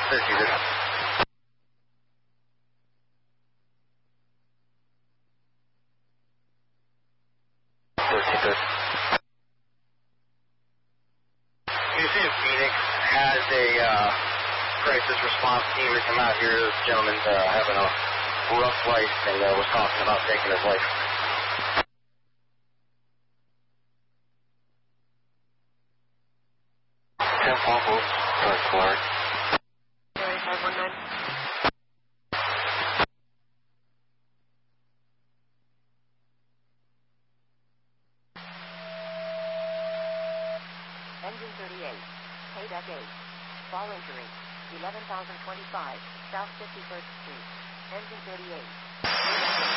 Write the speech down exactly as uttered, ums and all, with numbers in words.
Repeated. Repeated. Museum Phoenix has a uh, crisis response team to come out here. This gentleman's uh, having a rough life and uh, was talking about taking his life. ten Purple, North Clark. five one nine. Engine thirty-eight, Paydeck eight. Fall injury, eleven thousand twenty-five, South fifty-first Street. Engine thirty-eight.